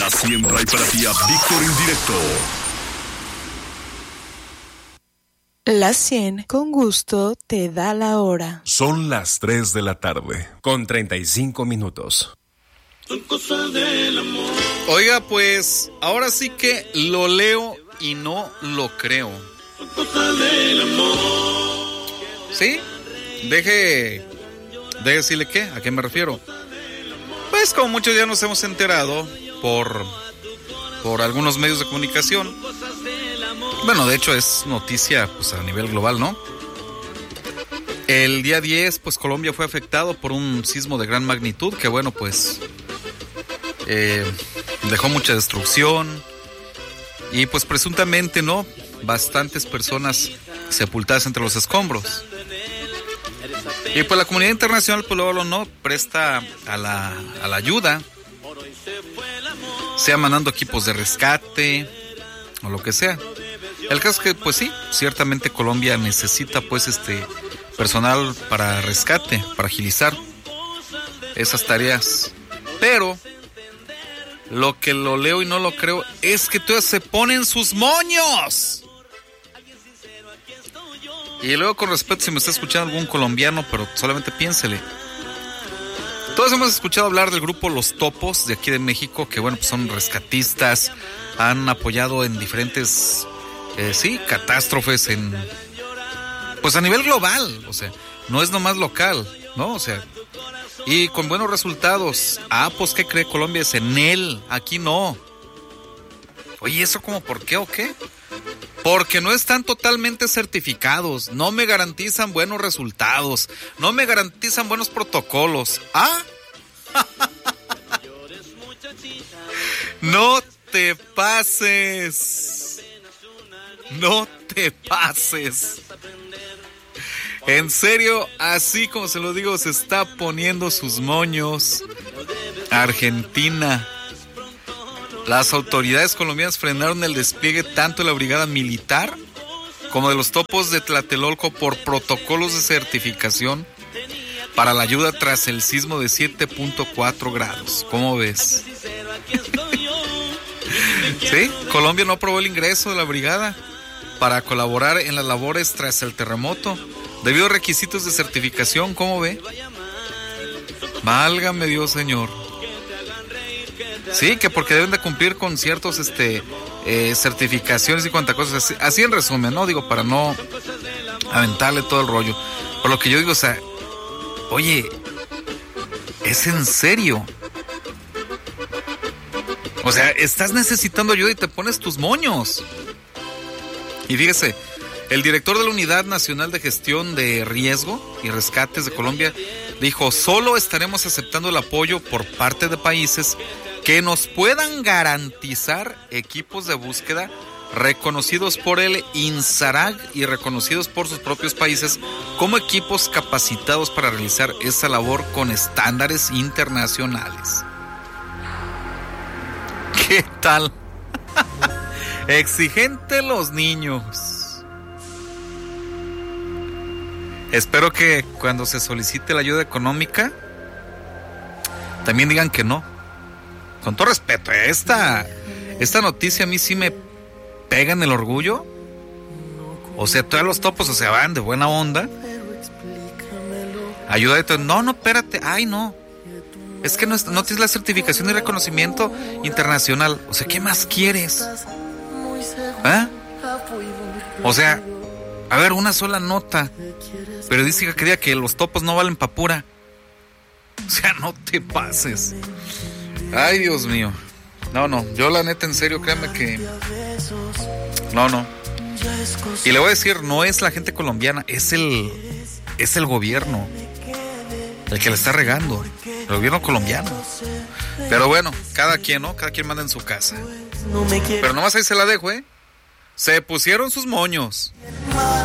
La 100 trae para ti a Víctor en directo. La 100 con gusto te da la hora. Son las 3 de la tarde, con 35 minutos. Son cosas del amor. Oiga, pues, ahora sí que lo leo y no lo creo. Son cosas del amor. ¿Sí? Deje decirle qué, a qué me refiero. Pues como muchos ya nos hemos enterado por algunos medios de comunicación. Bueno, de hecho es noticia pues a nivel global, ¿no? El día 10, pues Colombia fue afectado por un sismo de gran magnitud que bueno, pues dejó mucha destrucción y pues presuntamente, ¿no? Bastantes personas sepultadas entre los escombros. Y pues la comunidad internacional, pues luego no presta a la ayuda, sea mandando equipos de rescate o lo que sea. El caso es que, pues sí, ciertamente Colombia necesita pues personal para rescate, para agilizar esas tareas. Pero lo que lo leo y no lo creo es que todos se ponen sus moños. Y luego, con respeto, si me está escuchando algún colombiano, pero solamente piénsele. Todos hemos escuchado hablar del grupo Los Topos de aquí de México, que bueno, pues son rescatistas, han apoyado en diferentes, catástrofes pues a nivel global, o sea, no es nomás local, ¿no? O sea, y con buenos resultados. Pues, ¿qué cree? Colombia es en él, aquí no. Oye, ¿eso como por qué o qué? Porque no están totalmente certificados, no me garantizan buenos resultados, no me garantizan buenos protocolos. No te pases. No te pases. En serio, así como se lo digo, se está poniendo sus moños Argentina. Las autoridades colombianas frenaron el despliegue tanto de la brigada militar como de los Topos de Tlatelolco por protocolos de certificación para la ayuda tras el sismo de 7.4 grados. ¿Cómo ves? Sí, Colombia no aprobó el ingreso de la brigada para colaborar en las labores tras el terremoto debido a requisitos de certificación. ¿Cómo ve? Válgame Dios, Señor. Sí, que porque deben de cumplir con ciertos certificaciones y cuantas cosas. Así en resumen, ¿no? Digo, para no aventarle todo el rollo. Por lo que yo digo, o sea, oye, ¿es en serio? O sea, estás necesitando ayuda y te pones tus moños. Y fíjese, el director de la Unidad Nacional de Gestión de Riesgo y Rescates de Colombia dijo: solo estaremos aceptando el apoyo por parte de países que nos puedan garantizar equipos de búsqueda reconocidos por el INSARAG y reconocidos por sus propios países como equipos capacitados para realizar esa labor con estándares internacionales. ¿Qué tal? Exigente los niños. Espero que cuando se solicite la ayuda económica también digan que no. Con todo respeto, esta noticia a mí sí me pega en el orgullo. O sea, todos los topos, o sea, van de buena onda. Ayuda de todo. No, espérate. Ay, no. Es que no tienes la certificación y reconocimiento internacional. O sea, ¿qué más quieres? O sea, a ver, una sola nota periodística que diga que los topos no valen pa' pura. O sea, no te pases. Ay, Dios mío. No, yo la neta, en serio, créame que... No. Y le voy a decir, no es la gente colombiana, es el gobierno el que le está regando, el gobierno colombiano. Pero bueno, cada quien, ¿no? Cada quien manda en su casa. Pero nomás ahí se la dejo, Se pusieron sus moños.